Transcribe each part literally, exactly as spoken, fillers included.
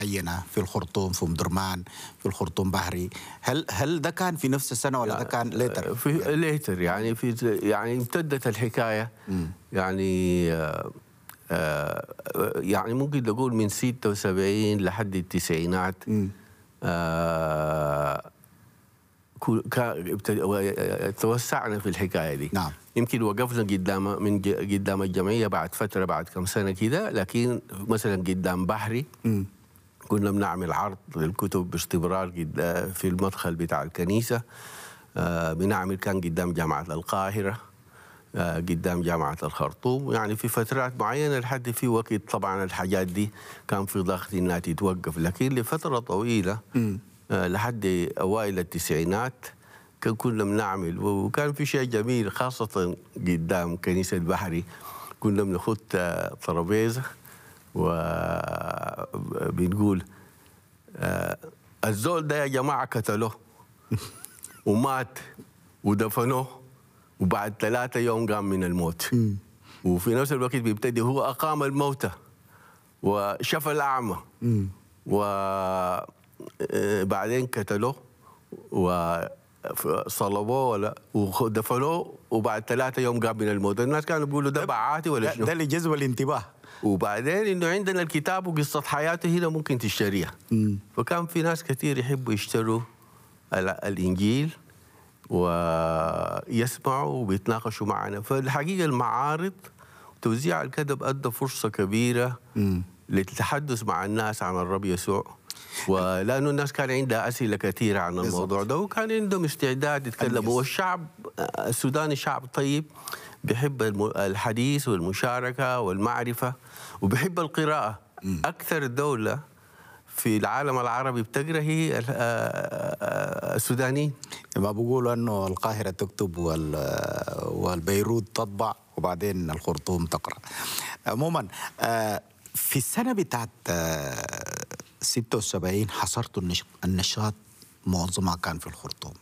معينة في الخرطوم، في أم درمان، في الخرطوم بحري. هل هل ده كان في نفس السنة ولا ده كان ليتر؟ في ليتر يعني في يعني امتدت الحكاية. م. يعني آه آه يعني ممكن نقول من ستة وسبعين لحد التسعينات. آه توسعنا في الحكايه دي. نعم. يمكن وقفنا قدام من قدام الجمعيه بعد فتره، بعد كم سنه كده، لكن مثلا قدام بحري م. كنا بنعمل عرض للكتب باستمرار في المدخل بتاع الكنيسه. آه بنعمل كان قدام جامعه القاهره، آه قدام جامعه الخرطوم، يعني في فترات معينه لحد في وقت طبعا الحاجات دي كان في ضغط انها تتوقف، لكن لفتره طويله م. لحد أوائل التسعينات كان كنا بنعمل، وكان في شيء جميل خاصة قدام كنيسة بحري. كنا بناخد ترابيزة وبنقول الزول ده يا جماعة قتلوه ومات ودفنوه وبعد ثلاثة يوم قام من الموت. وفي نفس الوقت بيبتدي هو أقام الموتى وشفى الأعمى وبعدين قتلوه وصلبوه ولا ودفنوه وبعد ثلاثة يوم قام من الموت. الناس كانوا بيقولوا ده بعاتي ولا شنو؟ ده اللي جذب الانتباه. وبعدين انه عندنا الكتاب وقصة حياته هنا ممكن تشتريها. م. فكان في ناس كثير يحبوا يشتروا الإنجيل ويسمعوا وبيتناقشوا معنا. فالحقيقة المعارض وتوزيع الكتب أدى فرصة كبيرة م. للتحدث مع الناس عن الرب يسوع، ولأنه الناس كان عندها أسئلة كثيرة عن الموضوع ده وكان عندهم استعداد يتكلموا. والشعب السوداني شعب طيب بيحب الحديث والمشاركة والمعرفة وبيحب القراءة. م. أكثر دولة في العالم العربي بتقرأ هي السودانيين. ما بيقولوا أنه القاهرة تكتب والبيروت تطبع وبعدين الخرطوم تقرأ. عموما في السنة بتاعت ستة وسبعين حصرت النشاط معظمها كان في الخرطوم،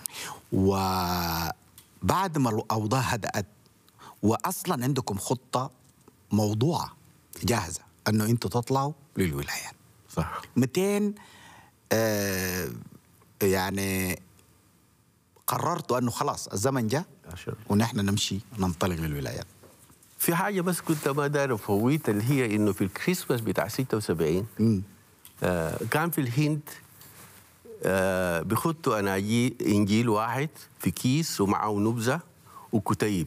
وبعد ما الأوضاع هدأت وأصلا عندكم خطة موضوعة جاهزة أنه أنتوا تطلعوا للولايات. صح. مئتين آه يعني قررتوا أنه خلاص الزمن جاء ونحن نمشي ننطلق للولايات. في حاجة بس كنت ما داري فويت، اللي هي إنه في الكريسماس بتاع ستة وسبعين آه كان في الهند آه بيخطوا أناجيل إنجيل واحد في كيس ومعه نبذة وكتيب.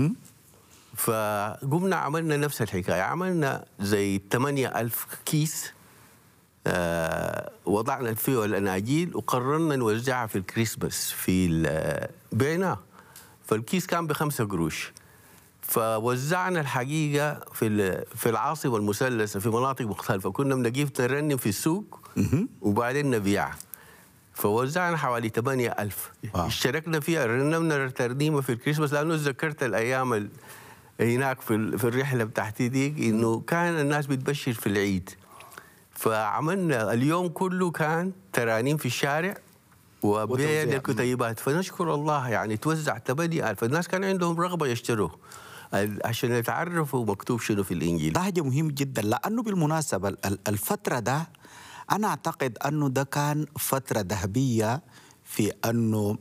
فقمنا عملنا نفس الحكاية، عملنا زي ثمانية ألف كيس آه وضعنا فيه الأناجيل وقررنا نوزعها في الكريسماس في بينا. فالكيس كان بخمسة قروش. فوزعنا الحقيقة في في العاصمة المثلثة في مناطق مختلفة. كنا بنجيب نرنم في السوق وبعدين نبيعها. فوزعنا حوالي ثمانية ألف. اشتركنا فيها، رنمنا ترنيمة في الكريسماس، لأنه تذكرت الأيام هناك في في الرحلة بتاعتي دي إنه كان الناس بتبشر في العيد. فعملنا اليوم كله كان ترانيم في الشارع وبيع الكتيبات. فنشكر الله يعني توزع ثمانية ألف. الناس كان عندهم رغبة يشتروه عشان يتعرفوا مكتوب شنو في الإنجيل. ده حاجة مهم جدا، لأنه بالمناسبة الفترة ده أنا أعتقد أنه ده كان فترة ذهبية في أنه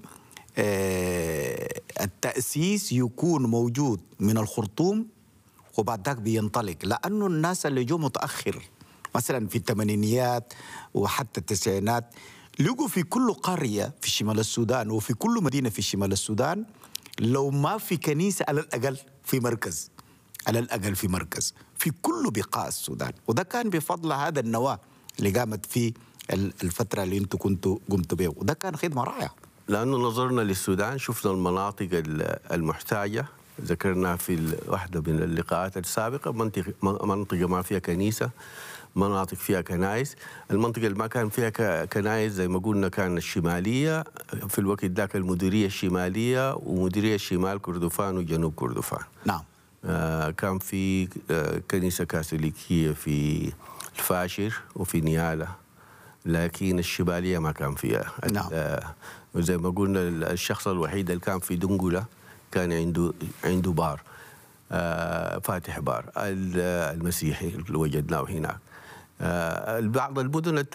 التأسيس يكون موجود من الخرطوم وبعد ذاك بينطلق، لأنه الناس اللي جو متأخر مثلا في الثمانينيات وحتى التسعينات لقوا في كل قرية في شمال السودان وفي كل مدينة في شمال السودان لو ما في كنيسة على الأقل في مركز، على الأقل في مركز في كل بقاع السودان. وده كان بفضل هذا النواة اللي قامت في الفترة اللي انتم كنتوا قمتوا بها، وده كان خدمة رائعة. لأنه نظرنا للسودان، شفنا المناطق المحتاجة، ذكرنا في واحدة من اللقاءات السابقة منطقة منطقة ما فيها كنيسة، مناطق فيها كنائس. المنطقة اللي ما كان فيها كنائس زي ما قلنا كان الشمالية في الوقت ذاك، المديرية الشمالية ومديرية شمال كردفان وجنوب كردفان. نعم. آه كان في آه كنيسة كاثوليكية في الفاشر وفي نيالة، لكن الشمالية ما كان فيها. نعم. آه زي ما قلنا الشخص الوحيد اللي كان في دنقلة كان عنده عنده بار آه فاتح بار المسيحي اللي وجدناه هناك. آه، بعض المدن